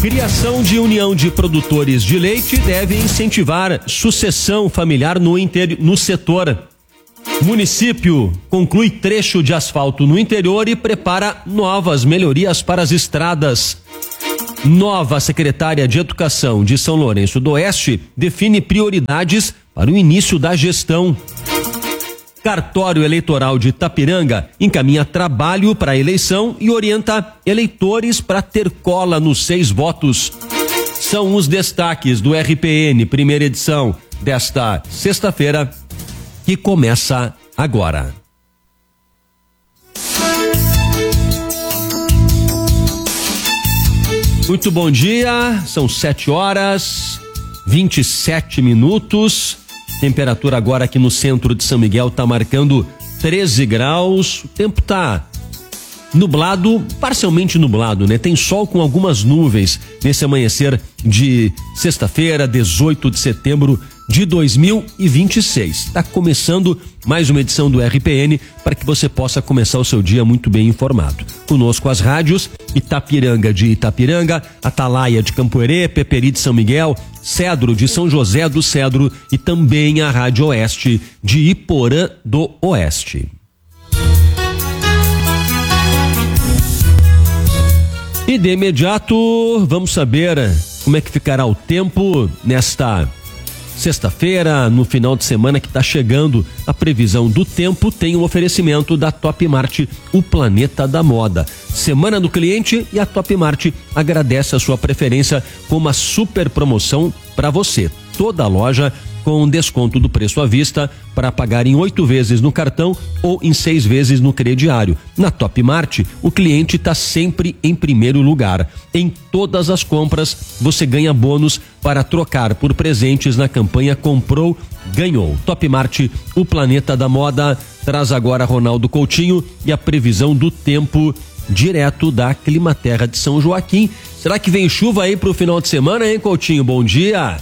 Criação de união de produtores de leite deve incentivar sucessão familiar no setor. Município conclui trecho de asfalto no interior e prepara novas melhorias para as estradas. Nova secretária de Educação de São Lourenço do Oeste define prioridades para o início da gestão. Cartório Eleitoral de Itapiranga encaminha trabalho para a eleição e orienta eleitores para ter cola nos 6 votos. São os destaques do RPN, primeira edição desta sexta-feira, que começa agora. Muito bom dia, são 7h27. Temperatura agora aqui no centro de São Miguel tá marcando 13 graus. O tempo tá nublado, parcialmente nublado, né? Tem sol com algumas nuvens nesse amanhecer de sexta-feira, 18 de setembro de 2026. Tá começando mais uma edição do RPN para que você possa começar o seu dia muito bem informado. Conosco as rádios Itapiranga de Itapiranga, Atalaia de Campoerê, Peperi de São Miguel, Cedro de São José do Cedro e também a Rádio Oeste de Iporã do Oeste. E de imediato vamos saber como é que ficará o tempo nesta sexta-feira, no final de semana que está chegando. A previsão do tempo tem um oferecimento da Top Mart, o planeta da moda. Semana do cliente e a Top Mart agradece a sua preferência com uma super promoção para você. Toda a loja com desconto do preço à vista para pagar em 8 vezes no cartão ou em 6 vezes no crediário. Na Top Mart, o cliente está sempre em primeiro lugar. Em todas as compras, você ganha bônus para trocar por presentes na campanha Comprou, Ganhou. Top Mart, o planeta da moda, traz agora Ronaldo Coutinho e a previsão do tempo direto da Climaterra de São Joaquim. Será que vem chuva aí pro final de semana, hein, Coutinho? Bom dia!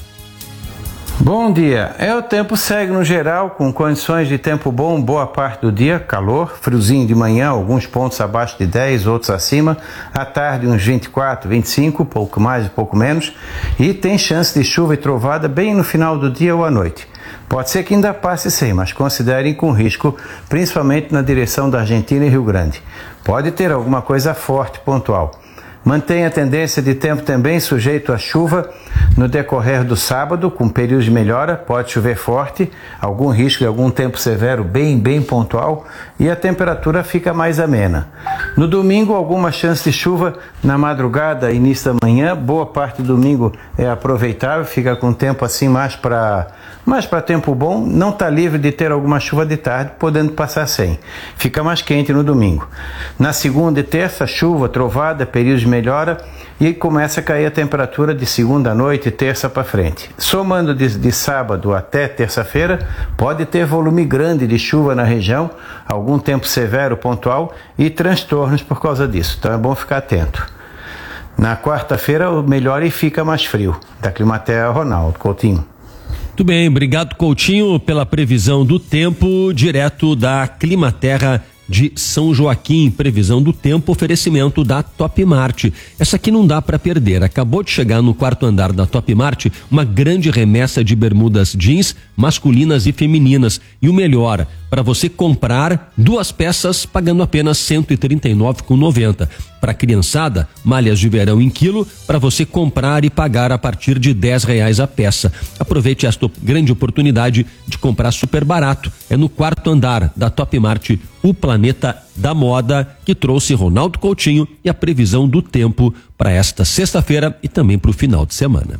Bom dia. O tempo segue no geral com condições de tempo bom boa parte do dia, calor, friozinho de manhã, alguns pontos abaixo de 10, outros acima, à tarde uns 24, 25, pouco mais e pouco menos, e tem chance de chuva e trovada bem no final do dia ou à noite. Pode ser que ainda passe sem, mas considerem com risco, principalmente na direção da Argentina e Rio Grande. Pode ter alguma coisa forte pontual. Mantém a tendência de tempo também sujeito a chuva no decorrer do sábado, com períodos de melhora, pode chover forte, algum risco de algum tempo severo bem pontual e a temperatura fica mais amena. No domingo, alguma chance de chuva na madrugada, início da manhã, boa parte do domingo é aproveitável, fica com tempo assim mais para tempo bom, não está livre de ter alguma chuva de tarde, podendo passar sem. Fica mais quente no domingo. Na segunda e terça, chuva, trovada, períodos de melhora e começa a cair a temperatura de segunda à noite e terça para frente. Somando de sábado até terça-feira, pode ter volume grande de chuva na região, algum tempo severo pontual e transtornos por causa disso, então é bom ficar atento. Na quarta-feira melhora e fica mais frio. Da Climaterra, Ronaldo Coutinho. Muito bem, obrigado Coutinho pela previsão do tempo direto da Climaterra de São Joaquim. Previsão do tempo, oferecimento da Top Mart. Essa aqui não dá para perder. Acabou de chegar no 4º andar da Top Mart uma grande remessa de bermudas jeans masculinas e femininas. E o melhor, para você comprar 2 peças pagando apenas R$ 139,90. Para criançada, malhas de verão em quilo para você comprar e pagar a partir de R$10 a peça. Aproveite esta grande oportunidade de comprar super barato. É no 4º andar da Top Mart, o planeta da moda, que trouxe Ronaldo Coutinho e a previsão do tempo para esta sexta-feira e também para o final de semana.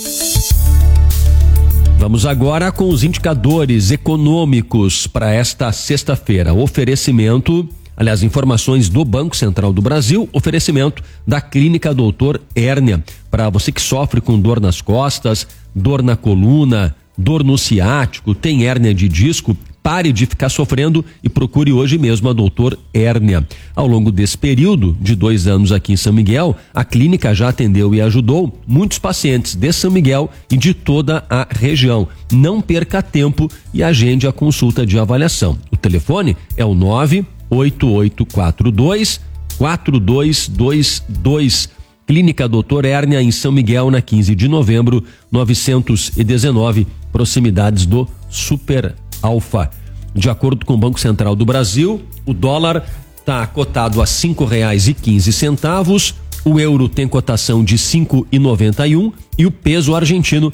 Vamos agora com os indicadores econômicos para esta sexta-feira. Oferecimento, aliás, informações do Banco Central do Brasil, oferecimento da Clínica Doutor Hérnia. Para você que sofre com dor nas costas, dor na coluna, dor no ciático, tem hérnia de disco, pare de ficar sofrendo e procure hoje mesmo a Doutor Hérnia. Ao longo desse período de 2 anos aqui em São Miguel, a clínica já atendeu e ajudou muitos pacientes de São Miguel e de toda a região. Não perca tempo e agende a consulta de avaliação. O telefone é o 98842-4222. Clínica Doutor Hérnia em São Miguel, na 15 de novembro, 919, proximidades do Super Alfa. De acordo com o Banco Central do Brasil, o dólar está cotado a R$5,15, o euro tem cotação de 5,91 e o peso argentino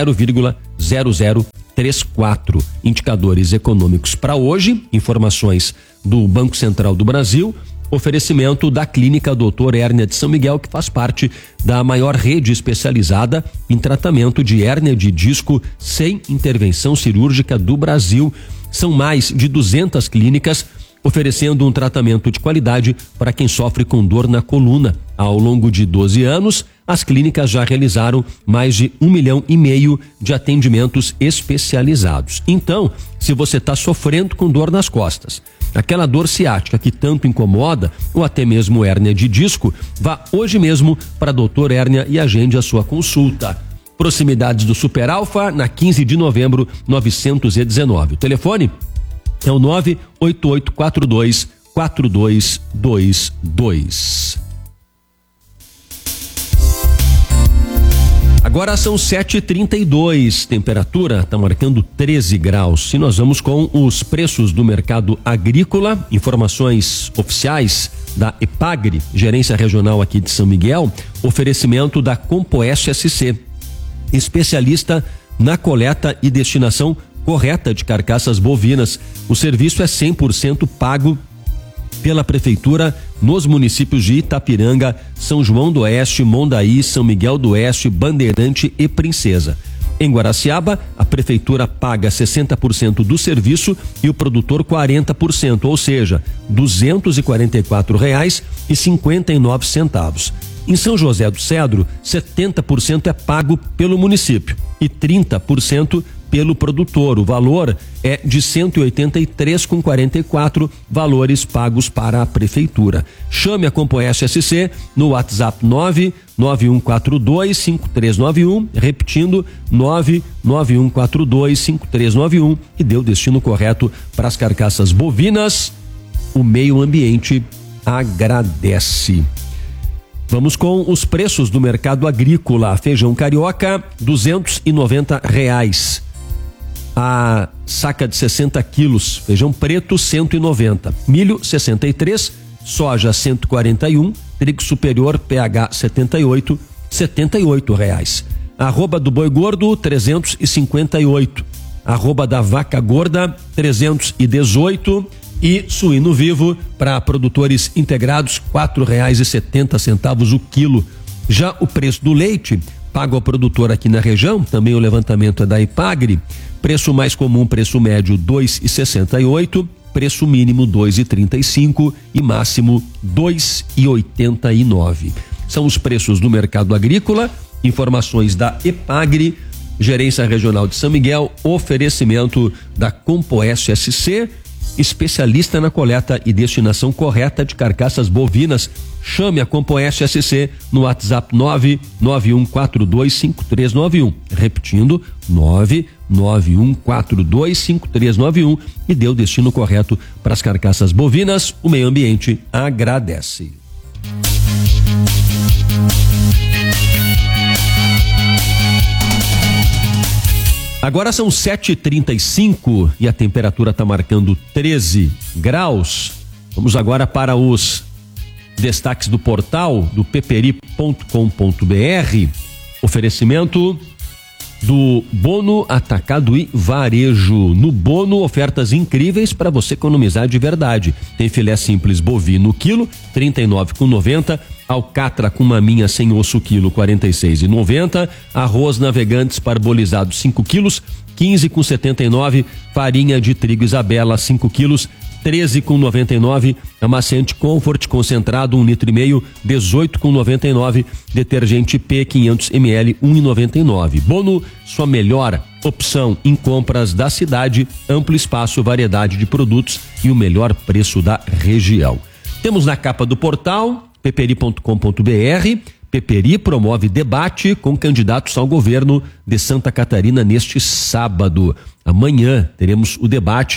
0,0034. Indicadores econômicos para hoje, informações do Banco Central do Brasil, oferecimento da Clínica Doutor Hérnia de São Miguel, que faz parte da maior rede especializada em tratamento de hérnia de disco sem intervenção cirúrgica do Brasil. São mais de 200 clínicas oferecendo um tratamento de qualidade para quem sofre com dor na coluna. Ao longo de 12 anos, as clínicas já realizaram mais de 1,5 milhão de atendimentos especializados. Então, se você está sofrendo com dor nas costas, aquela dor ciática que tanto incomoda, ou até mesmo hérnia de disco, vá hoje mesmo para Doutor Hérnia e agende a sua consulta. Proximidades do Super Alfa, na 15 de novembro, 919. O telefone é o 98842-4222. Agora são 7h32, temperatura está marcando 13 graus. E nós vamos com os preços do mercado agrícola, informações oficiais da EPAGRE, gerência regional aqui de São Miguel, oferecimento da Compoeste SC, especialista na coleta e destinação correta de carcaças bovinas. O serviço é 100% pago pela Prefeitura nos municípios de Itapiranga, São João do Oeste, Mondaí, São Miguel do Oeste, Bandeirante e Princesa. Em Guaraciaba, a Prefeitura paga 60% do serviço e o produtor 40%, ou seja, R$ 244,59. Em São José do Cedro, 70% é pago pelo município e 30% pelo produtor. O valor é de R$ 183,44, valores pagos para a Prefeitura. Chame a Compoeste SC no WhatsApp 991425391, repetindo 991425391, e dê o destino correto para as carcaças bovinas. O meio ambiente agradece. Vamos com os preços do mercado agrícola. Feijão carioca, R$290. A saca de 60 quilos. Feijão preto, 190. Milho, 63. Soja, 141. Trigo superior, PH 78, R$78. Arroba do boi gordo, 358. Arroba da vaca gorda, 318. E suíno vivo para produtores integrados, R$4,70 o quilo. Já o preço do leite pago ao produtor aqui na região, também o levantamento é da EPAGRE, preço mais comum, preço médio R$2,68, preço mínimo R$2,35 e máximo R$2,89. São os preços do mercado agrícola, informações da EPAGRE, gerência regional de São Miguel, oferecimento da Compoeste SC, especialista na coleta e destinação correta de carcaças bovinas. Chame a Compoeste SC no WhatsApp 991425391, repetindo 991425391, e dê o destino correto para as carcaças bovinas. O meio ambiente agradece. Agora são 7h35 e a temperatura está marcando 13 graus. Vamos agora para os destaques do portal do peperi.com.br. Oferecimento do Bono Atacado e Varejo. No Bono, ofertas incríveis para você economizar de verdade. Tem filé simples bovino quilo, R$ 39,90. Alcatra com maminha sem osso quilo, R$ 46,90. Arroz Navegantes parbolizado 5 quilos, R$ 15,79. Farinha de trigo Isabela 5 quilos, R$ 13,99. Amaciante Comfort concentrado 1,5 litro, R$ 18,99. Detergente P 500 ml, R$ 1,99. Bono, sua melhor opção em compras da cidade, amplo espaço, variedade de produtos e o melhor preço da região. Temos na capa do portal peperi.com.br. Peperi promove debate com candidatos ao governo de Santa Catarina neste sábado. Amanhã teremos o debate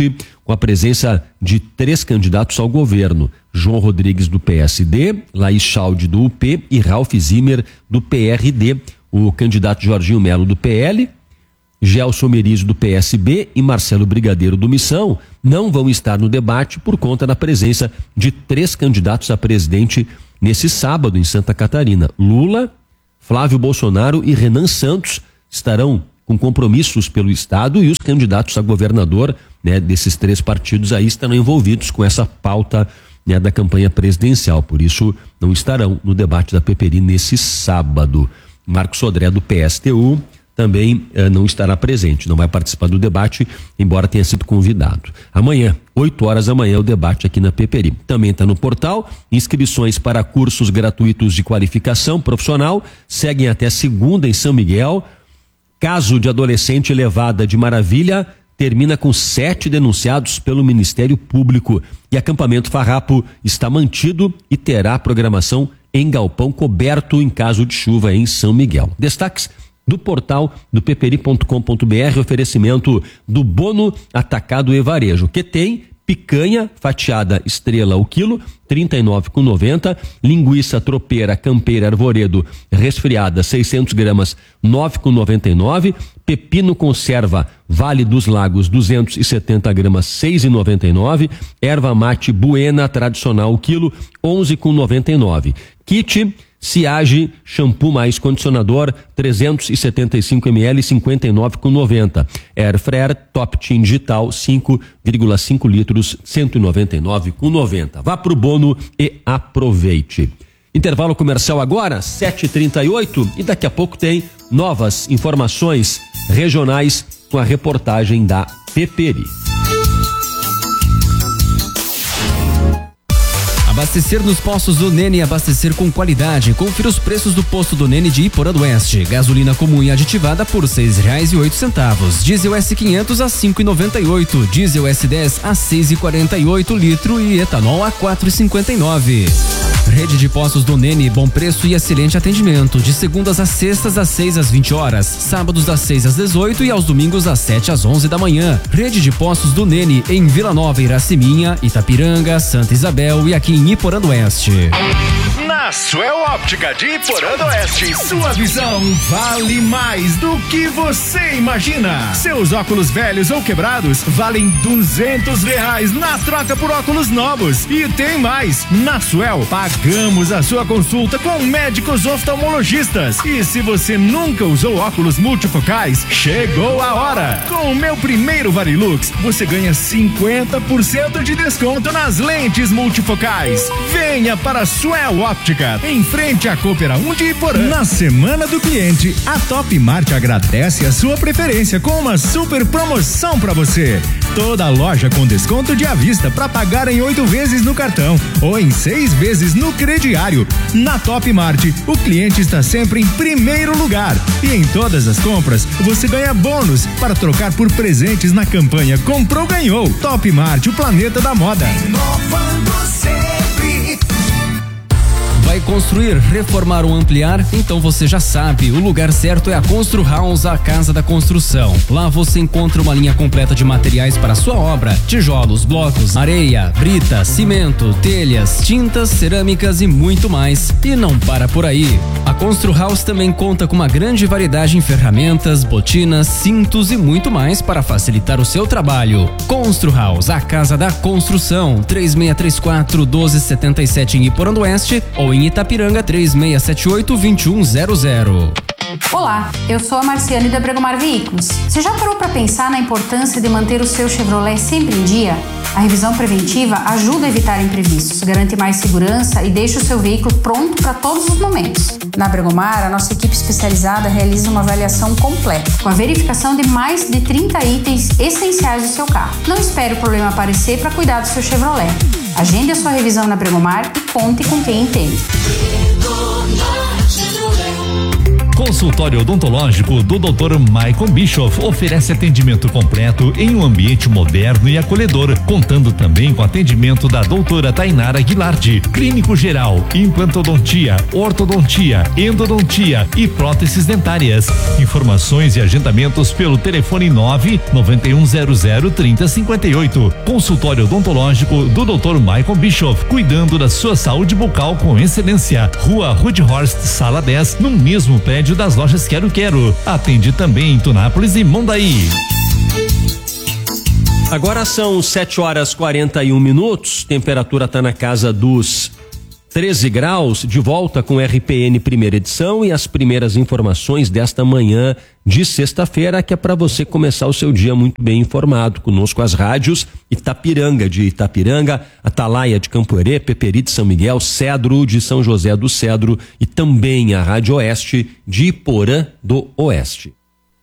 com a presença de 3 candidatos ao governo: João Rodrigues do PSD, Laís Chalde do UP e Ralph Zimmer do PRD. O candidato Jorginho Melo do PL, Gelson Merizo do PSB e Marcelo Brigadeiro do Missão não vão estar no debate por conta da presença de 3 candidatos a presidente nesse sábado em Santa Catarina. Lula, Flávio Bolsonaro e Renan Santos estarão com compromissos pelo estado, e os candidatos a governador, né, desses 3 partidos aí estarão envolvidos com essa pauta, né, da campanha presidencial. Por isso não estarão no debate da Peperi nesse sábado. Marcos Sodré do PSTU também não estará presente, não vai participar do debate, embora tenha sido convidado. Amanhã, 8 horas da manhã, o debate aqui na Peperi. Também está no portal. Inscrições para cursos gratuitos de qualificação profissional seguem até segunda em São Miguel. Caso de adolescente levada de Maravilha termina com 7 denunciados pelo Ministério Público. E acampamento Farrapo está mantido e terá programação em galpão coberto em caso de chuva em São Miguel. Destaques do portal do peperi.com.br, oferecimento do Bono Atacado e Varejo, que tem picanha fatiada Estrela o quilo, R$ 39,90, linguiça tropeira Campeira Arvoredo resfriada 600 gramas, R$ 9,99, pepino conserva Vale dos Lagos 270 gramas, R$ 6,99, erva mate Buena tradicional o quilo, R$ 11,99. Kit Ciage shampoo mais condicionador 375 ml, 59,90. Air Fryer Top Team Digital 5,5 litros, 199,90. Vá pro Bono e aproveite. Intervalo comercial agora, 7h38, e daqui a pouco tem novas informações regionais com a reportagem da Peperi. Abastecer nos postos do Nene, abastecer com qualidade. Confira os preços do posto do Nene de Iporã do Oeste. Gasolina comum e aditivada por R$ 6,08. Diesel S500 a 5,98. Diesel S10 a 6,48 litro e etanol a 4,59. Rede de postos do Nene, bom preço e excelente atendimento. De segundas às sextas, das 6 às 20 horas. Sábados das 6 às 18 e aos domingos das 7 às 11 da manhã. Rede de postos do Nene em Vila Nova, Iraceminha, Itapiranga, Santa Isabel e aqui em Iporã do Oeste. Na Suel Óptica de Iporã do Oeste, sua visão vale mais do que você imagina. Seus óculos velhos ou quebrados valem R$200 na troca por óculos novos. E tem mais, na Suel pagamos a sua consulta com médicos oftalmologistas. E se você nunca usou óculos multifocais, chegou a hora. Com o meu primeiro Varilux, você ganha 50% de desconto nas lentes multifocais. Venha para a Suel Óptica, em frente à Coopera 1 de Iporã. Na Semana do Cliente, a Top Mart agradece a sua preferência com uma super promoção para você. Toda loja com desconto de à vista para pagar em 8 vezes no cartão ou em 6 vezes no crediário. Na Top Mart, o cliente está sempre em primeiro lugar. E em todas as compras, você ganha bônus para trocar por presentes na campanha Comprou Ganhou. Top Mart, o planeta da moda. Inovando sempre. Vai construir, reformar ou ampliar? Então você já sabe, o lugar certo é a Constru House, a casa da construção. Lá você encontra uma linha completa de materiais para a sua obra: tijolos, blocos, areia, brita, cimento, telhas, tintas, cerâmicas e muito mais. E não para por aí. A Constru House também conta com uma grande variedade em ferramentas, botinas, cintos e muito mais para facilitar o seu trabalho. Constru House, a casa da construção, 3634-1277 em Iporã do Oeste ou em Itapiranga, 3678-2100. Olá, eu sou a Marciane da Bregomar Veículos. Você já parou para pensar na importância de manter o seu Chevrolet sempre em dia? A revisão preventiva ajuda a evitar imprevistos, garante mais segurança e deixa o seu veículo pronto para todos os momentos. Na Bregomar, a nossa equipe especializada realiza uma avaliação completa, com a verificação de mais de 30 itens essenciais do seu carro. Não espere o problema aparecer para cuidar do seu Chevrolet. Agende a sua revisão na Bregomar e conte com quem entende. Consultório odontológico do Dr. Michael Bischoff oferece atendimento completo em um ambiente moderno e acolhedor, contando também com atendimento da doutora Tainara Guilhardi, clínico geral, implantodontia, ortodontia, endodontia e próteses dentárias. Informações e agendamentos pelo telefone 991003058. Consultório odontológico do Dr. Michael Bischoff, cuidando da sua saúde bucal com excelência. Rua Rudhorst, sala 10, no mesmo prédio das lojas Quero Quero. Atende também em Tunápolis e Mondaí. Agora são 7h41, temperatura está na casa dos 13 graus, de volta com RPN primeira edição e as primeiras informações desta manhã de sexta-feira, que é para você começar o seu dia muito bem informado. Conosco as rádios Itapiranga de Itapiranga, Atalaia de Campoerê, Peperi de São Miguel, Cedro de São José do Cedro e também a Rádio Oeste de Iporã do Oeste.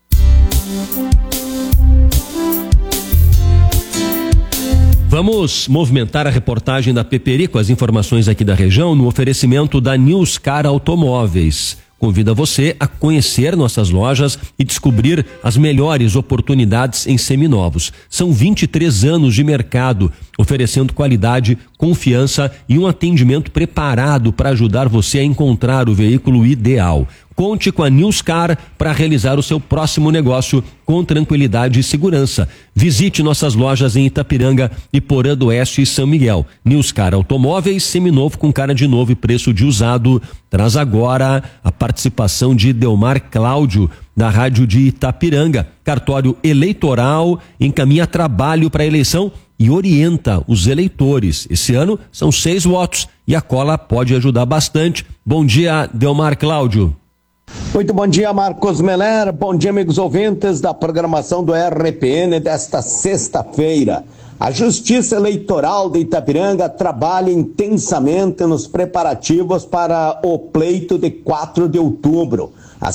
Vamos movimentar a reportagem da Peperi com as informações aqui da região no oferecimento da Newscar Automóveis. Convida você a conhecer nossas lojas e descobrir as melhores oportunidades em seminovos. São 23 anos de mercado, oferecendo qualidade, confiança e um atendimento preparado para ajudar você a encontrar o veículo ideal. Conte com a Newscar para realizar o seu próximo negócio com tranquilidade e segurança. Visite nossas lojas em Itapiranga, Iporã do Oeste e São Miguel. Newscar Automóveis, seminovo com cara de novo e preço de usado. Traz agora a participação de Delmar Cláudio, da Rádio de Itapiranga. Cartório eleitoral encaminha trabalho para a eleição e orienta os eleitores. Esse ano são 6 votos e a cola pode ajudar bastante. Bom dia, Delmar Cláudio. Muito bom dia, Marcos Meller. Bom dia, amigos ouvintes da programação do RPN desta sexta-feira. A Justiça Eleitoral de Itapiranga trabalha intensamente nos preparativos para o pleito de 4 de outubro. A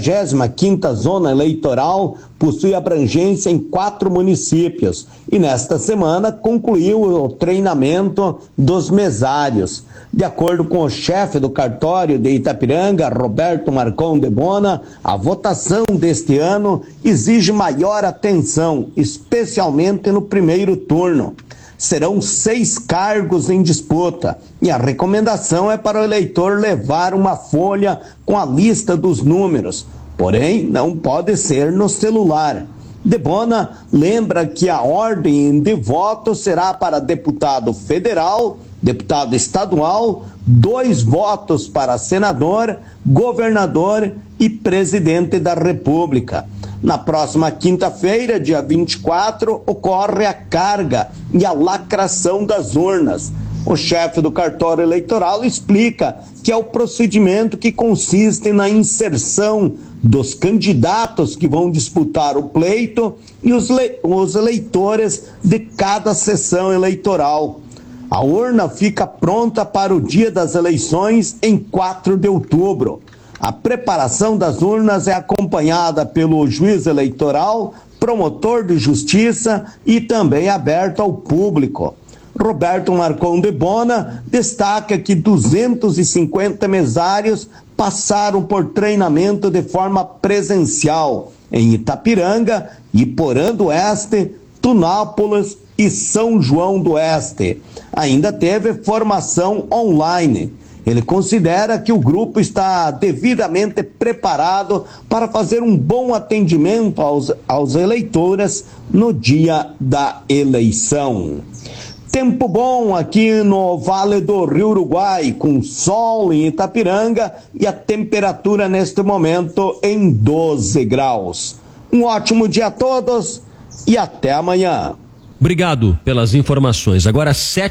65ª Zona Eleitoral possui abrangência em 4 municípios e nesta semana concluiu o treinamento dos mesários. De acordo com o chefe do cartório de Itapiranga, Roberto Marcon de Bona, a votação deste ano exige maior atenção, especialmente no primeiro turno. Serão 6 cargos em disputa e a recomendação é para o eleitor levar uma folha com a lista dos números, porém não pode ser no celular. De Bona lembra que a ordem de voto será para deputado federal, deputado estadual, 2 votos para senador, governador e presidente da República. Na próxima quinta-feira, dia 24, ocorre a carga e a lacração das urnas. O chefe do cartório eleitoral explica que é o procedimento que consiste na inserção dos candidatos que vão disputar o pleito e os eleitores de cada sessão eleitoral. A urna fica pronta para o dia das eleições em 4 de outubro. A preparação das urnas é acompanhada pelo juiz eleitoral, promotor de justiça e também aberto ao público. Roberto Marcon de Bona destaca que 250 mesários passaram por treinamento de forma presencial em Itapiranga, Iporã do Oeste, Tunápolis e São João do Oeste. Ainda teve formação online. Ele considera que o grupo está devidamente preparado para fazer um bom atendimento aos eleitores no dia da eleição. Tempo bom aqui no Vale do Rio Uruguai, com sol em Itapiranga e a temperatura neste momento em 12 graus. Um ótimo dia a todos e até amanhã. Obrigado pelas informações. Agora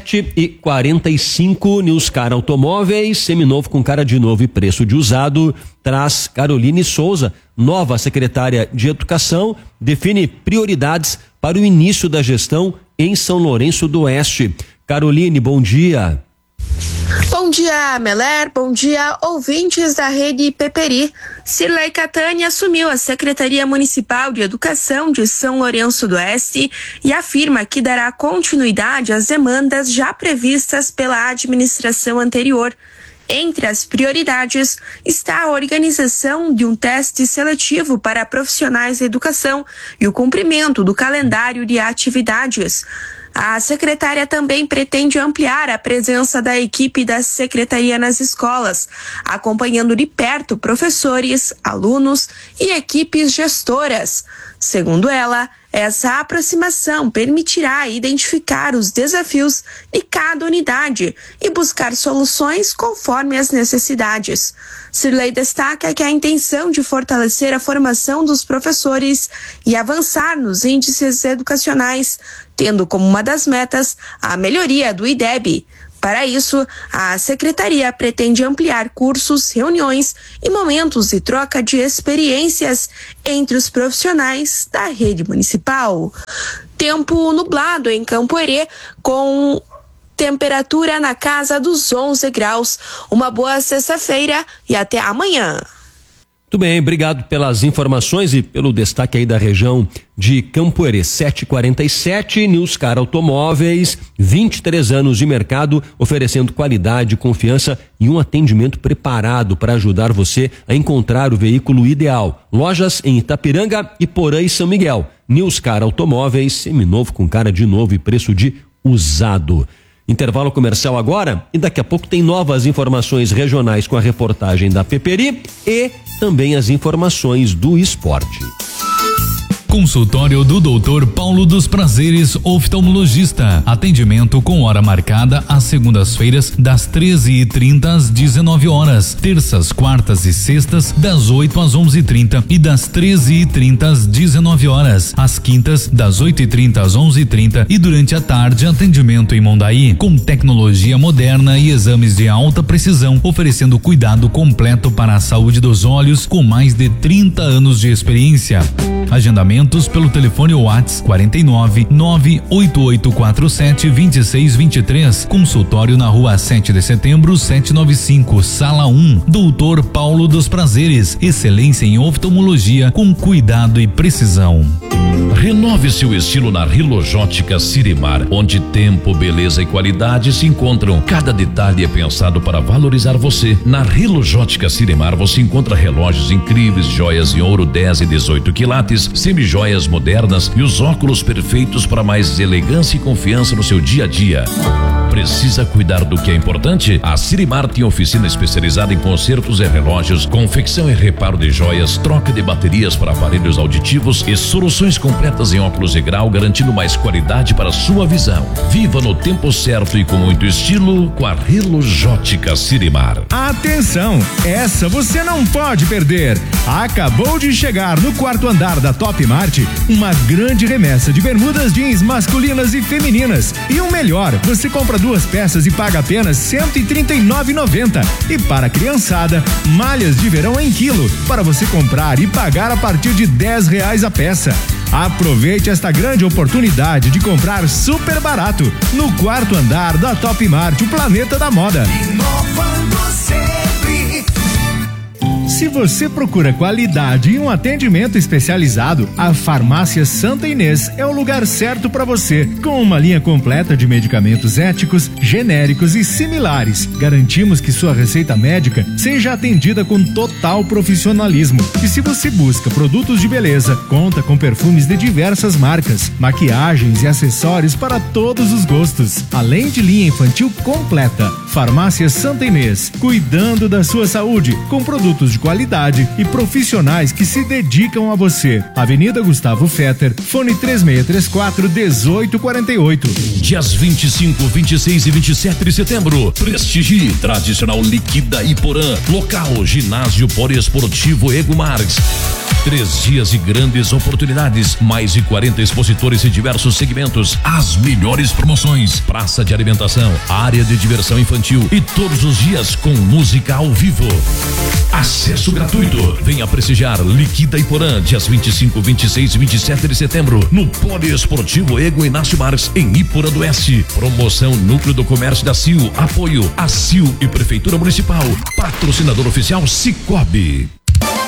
7h45, Newscar Automóveis, seminovo com cara de novo e preço de usado, traz Caroline Souza, nova secretária de Educação, define prioridades para o início da gestão em São Lourenço do Oeste. Caroline, bom dia. Bom dia, Meller. Bom dia, ouvintes da Rede Peperi. Cirlei Catani assumiu a Secretaria Municipal de Educação de São Lourenço do Oeste e afirma que dará continuidade às demandas já previstas pela administração anterior. Entre as prioridades está a organização de um teste seletivo para profissionais da educação e o cumprimento do calendário de atividades. A secretária também pretende ampliar a presença da equipe da secretaria nas escolas, acompanhando de perto professores, alunos e equipes gestoras. Segundo ela, essa aproximação permitirá identificar os desafios de cada unidade e buscar soluções conforme as necessidades. Cirlei destaca que a intenção de fortalecer a formação dos professores e avançar nos índices educacionais, tendo como uma das metas a melhoria do IDEB. Para isso, a secretaria pretende ampliar cursos, reuniões e momentos de troca de experiências entre os profissionais da rede municipal. Tempo nublado em Campo Herê, com temperatura na casa dos 11 graus. Uma boa sexta-feira e até amanhã. Muito bem, obrigado pelas informações e pelo destaque aí da região de Campo Herê. 747, Newscar Automóveis, 23 anos de mercado, oferecendo qualidade, confiança e um atendimento preparado para ajudar você a encontrar o veículo ideal. Lojas em Itapiranga, Iporã e São Miguel. Newscar Automóveis, seminovo com cara de novo e preço de usado. Intervalo comercial agora e daqui a pouco tem novas informações regionais com a reportagem da Peperi e também as informações do esporte. Consultório do Dr. Paulo dos Prazeres, oftalmologista. Atendimento com hora marcada às segundas-feiras, das 13h30 às 19h. Terças, quartas e sextas, das 8 às 11h30 e das 13h30 às 19h. Às quintas, das 8h30 às 11h30 e durante a tarde, atendimento em Mondaí, com tecnologia moderna e exames de alta precisão, oferecendo cuidado completo para a saúde dos olhos, com mais de 30 anos de experiência. Agendamentos pelo telefone WhatsApp 49 98847 2623. Consultório na rua 7 de setembro 795, sala 1. Doutor Paulo dos Prazeres. Excelência em oftalmologia com cuidado e precisão. Renove seu estilo na Rilojótica Sirimar, onde tempo, beleza e qualidade se encontram. Cada detalhe é pensado para valorizar você. Na Rilojótica Sirimar você encontra relógios incríveis, joias em ouro 10 e 18 quilates, semijoias modernas e os óculos perfeitos para mais elegância e confiança no seu dia a dia. Precisa cuidar do que é importante? A Sirimar tem oficina especializada em consertos e relógios, confecção e reparo de joias, troca de baterias para aparelhos auditivos e soluções completas em óculos de grau, garantindo mais qualidade para sua visão. Viva no tempo certo e com muito estilo com a Rilojótica Sirimar. Atenção, essa você não pode perder. Acabou de chegar no quarto andar da Top Mart uma grande remessa de bermudas jeans masculinas e femininas. E o melhor, você compra 2 peças e paga apenas R$ 139,90. E para a criançada, malhas de verão em quilo, para você comprar e pagar a partir de R$10 a peça. Aproveite esta grande oportunidade de comprar super barato no quarto andar da Top Mart, o planeta da moda. Inovando sempre. Se você procura qualidade e um atendimento especializado, a Farmácia Santa Inês é o lugar certo para você. Com uma linha completa de medicamentos éticos, genéricos e similares, garantimos que sua receita médica seja atendida com total profissionalismo. E se você busca produtos de beleza, conta com perfumes de diversas marcas, maquiagens e acessórios para todos os gostos, além de linha infantil completa. Farmácia Santa Inês, cuidando da sua saúde, com produtos de qualidade e profissionais que se dedicam a você. Avenida Gustavo Fetter, fone 3634-1848. Dias 25, 26 e 27 de setembro, prestigie tradicional Liquida Iporã, local ginásio poliesportivo Ego Marques. 3 dias e grandes oportunidades, mais de 40 expositores de diversos segmentos, as melhores promoções, praça de alimentação, área de diversão infantil e todos os dias com música ao vivo. Acesso gratuito. Venha prestigiar Liquida Iporã, dias 25, 26 e 27 de setembro, no Poliesportivo Ego Inácio Marques, em Iporã do Oeste. Promoção Núcleo do Comércio da CIL, apoio a CIL e Prefeitura Municipal. Patrocinador oficial Cicobi.